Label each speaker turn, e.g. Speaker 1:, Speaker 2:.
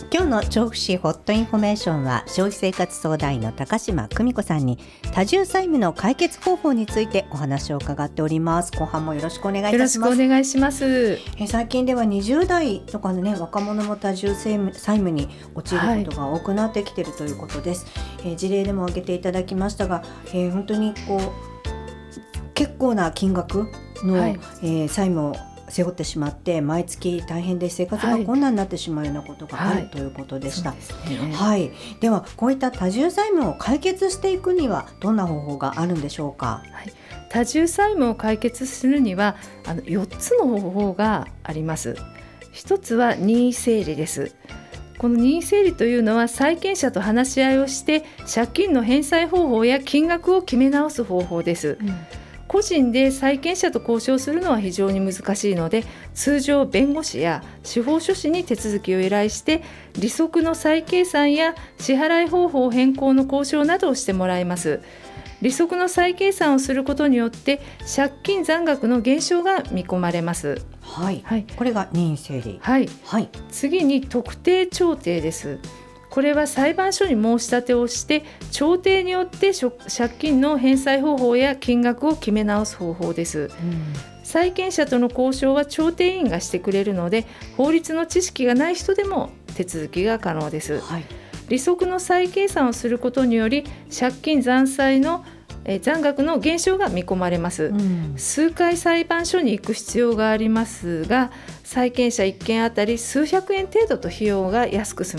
Speaker 1: 今日の調布市ホットインフォメーションは消費生活相談員の高島久美子さんに多重債務の解決方法についてお話を伺っております。後半もよろしくお願いいたします。
Speaker 2: よろしくお願いします。
Speaker 1: 最近では20代とかのね、若者も多重債務に陥ることが多くなってきているということです。事例でも挙げていただきましたが、本当に結構な金額の、債務を背負ってしまって毎月大変で生活が困難になってしまうようなことがある、ということでした。ではこういった多重債務を解決していくにはどんな方法があるんでしょうか。
Speaker 2: 多重債務を解決するには4つの方法があります。一つは任意整理です。この任意整理というのは債権者と話し合いをして借金の返済方法や金額を決め直す方法です。個人で債権者と交渉するのは非常に難しいので、通常弁護士や司法書士に手続きを依頼して利息の再計算や支払い方法変更の交渉などをしてもらいます。利息の再計算をすることによって借金残額の減少が見込まれます。
Speaker 1: これが任意整理。
Speaker 2: 次に特定調停です。これは裁判所に申し立てをして調停によって借金の返済方法や金額を決め直す方法です。債権者との交渉は調停員がしてくれるので、法律の知識がない人でも手続きが可能です。利息の再計算をすることにより借金残額の減少が見込まれます。数回裁判所に行く必要がありますが、債権者1件あたり数百円程度と費用が安く済